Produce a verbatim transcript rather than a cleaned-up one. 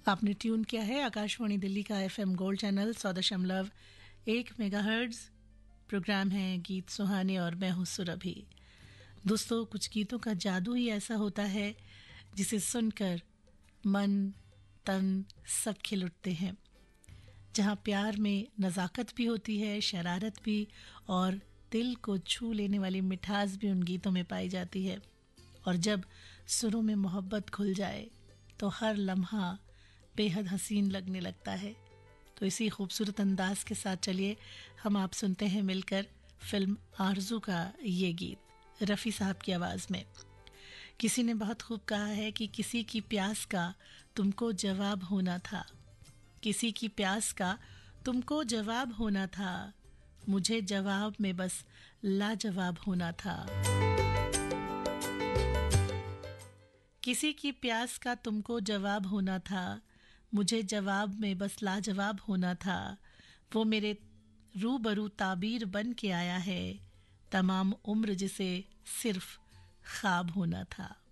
आपने ट्यून किया है आकाशवाणी दिल्ली का एफएम गोल्ड चैनल सौ दशमलव एक मेगाहर्ट्ज। प्रोग्राम है गीत सुहाने और मैं हूं सुरभि। दोस्तों, कुछ गीतों का जादू ही ऐसा होता है जिसे सुनकर मन तन सब खिल उठते हैं। जहां प्यार में नज़ाकत भी होती है, शरारत भी और दिल को छू लेने वाली मिठास भी उन गीतों में पाई जाती है। और जब सुरों में मोहब्बत घुल जाए तो हर लम्हा बेहद हसीन लगने लगता है। तो इसी खूबसूरत अंदाज के साथ चलिए हम आप सुनते हैं मिलकर फिल्म आरज़ू का ये गीत रफ़ी साहब की आवाज़ में। किसी ने बहुत खूब कहा है कि किसी की प्यास का तुमको जवाब होना था, किसी की प्यास का तुमको जवाब होना था, मुझे जवाब में बस लाजवाब होना था। किसी की प्यास का तुमको जवाब होना था, मुझे जवाब में बस लाजवाब होना था। वो मेरे रूबरू ताबीर बन के आया है, तमाम उम्र जिसे सिर्फ ख्वाब होना था।